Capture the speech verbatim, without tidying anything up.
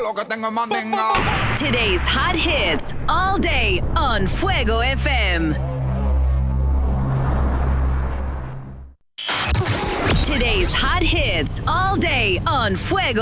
Lo que tengo es mandinga. Today's hot hits all day on Fuego F M. Today's hot hits all day on Fuego